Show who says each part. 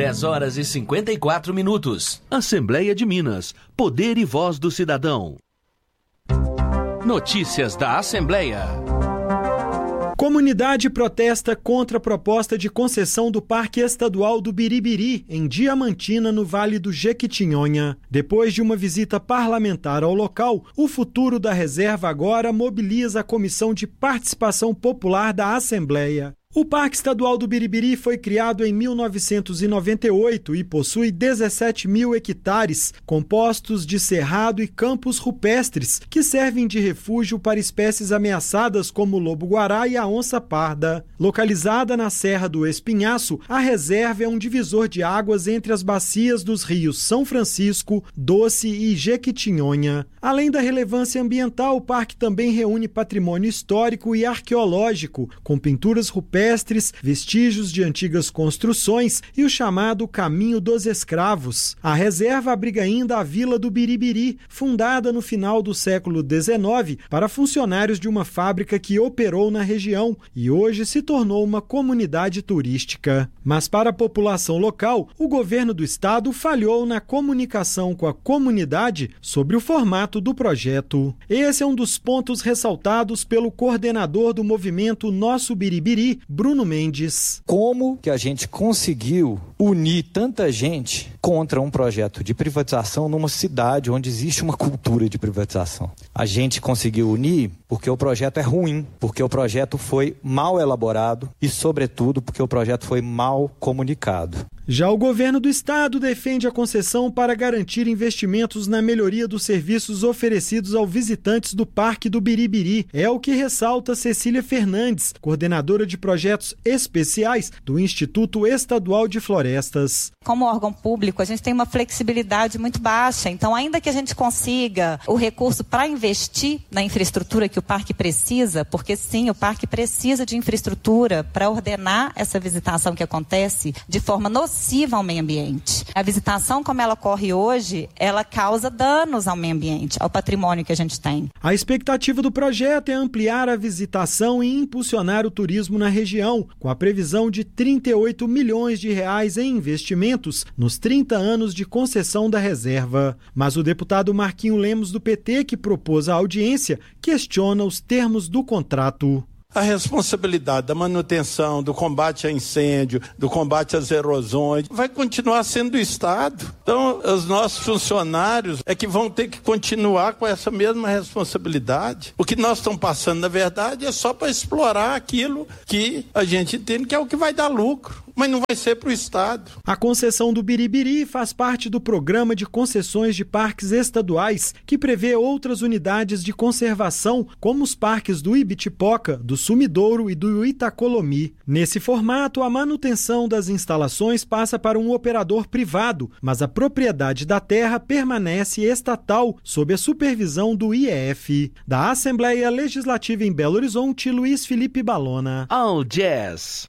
Speaker 1: 10h54.
Speaker 2: Assembleia de Minas. Poder e voz do cidadão. Notícias da Assembleia.
Speaker 3: Comunidade protesta contra a proposta de concessão do Parque Estadual do Biribiri, em Diamantina, no Vale do Jequitinhonha. Depois de uma visita parlamentar ao local, o futuro da reserva agora mobiliza a Comissão de Participação Popular da Assembleia. O Parque Estadual do Biribiri foi criado em 1998 e possui 17 mil hectares, compostos de cerrado e campos rupestres, que servem de refúgio para espécies ameaçadas como o lobo-guará e a onça-parda. Localizada na Serra do Espinhaço, a reserva é um divisor de águas entre as bacias dos rios São Francisco, Doce e Jequitinhonha. Além da relevância ambiental, o parque também reúne patrimônio histórico e arqueológico, com pinturas rupestres, vestígios de antigas construções e o chamado Caminho dos Escravos. A reserva abriga ainda a Vila do Biribiri, fundada no final do século XIX para funcionários de uma fábrica que operou na região e hoje se tornou uma comunidade turística. Mas para a população local, o governo do estado falhou na comunicação com a comunidade sobre o formato do projeto. Esse é um dos pontos ressaltados pelo coordenador do movimento Nosso Biribiri, Bruno Mendes.
Speaker 4: Como que a gente conseguiu unir tanta gente contra um projeto de privatização numa cidade onde existe uma cultura de privatização? A gente conseguiu unir porque o projeto é ruim, porque o projeto foi mal elaborado e, sobretudo, porque o projeto foi mal comunicado.
Speaker 3: Já o governo do estado defende a concessão para garantir investimentos na melhoria dos serviços oferecidos aos visitantes do Parque do Biribiri. É o que ressalta Cecília Fernandes, coordenadora de projetos especiais do Instituto Estadual de Florestas.
Speaker 5: Como órgão público, a gente tem uma flexibilidade muito baixa, então ainda que a gente consiga o recurso para investir na infraestrutura que o parque precisa, porque sim, o parque precisa de infraestrutura para ordenar essa visitação que acontece de forma nociva ao meio ambiente. A visitação, como ela ocorre hoje, ela causa danos ao meio ambiente, ao patrimônio que a gente tem.
Speaker 3: A expectativa do projeto é ampliar a visitação e impulsionar o turismo na região, com a previsão de 38 milhões de reais em investimentos nos 30 anos de concessão da reserva. Mas o deputado Marquinho Lemos, do PT, que propôs a audiência, questiona os termos do contrato.
Speaker 6: A responsabilidade da manutenção, do combate a incêndio, do combate às erosões, vai continuar sendo do Estado. Então, os nossos funcionários é que vão ter que continuar com essa mesma responsabilidade. O que nós estamos passando, na verdade, é só para explorar aquilo que a gente entende que é o que vai dar lucro, mas não vai ser para o Estado.
Speaker 3: A concessão do Biribiri faz parte do programa de concessões de parques estaduais, que prevê outras unidades de conservação, como os parques do Ibitipoca, do Sumidouro e do Itacolomi. Nesse formato, a manutenção das instalações passa para um operador privado, mas a propriedade da terra permanece estatal, sob a supervisão do IEF. Da Assembleia Legislativa em Belo Horizonte, Luiz Felipe Balona.
Speaker 2: All Jazz.